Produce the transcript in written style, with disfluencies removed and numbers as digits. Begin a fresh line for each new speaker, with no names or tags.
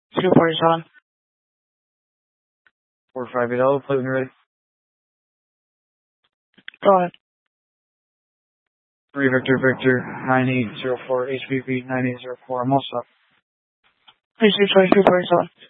247.
458, plate when you're ready.
Go ahead.
3 Victor Victor 9804 HBP 9804. I'm all set.
Please do 2247.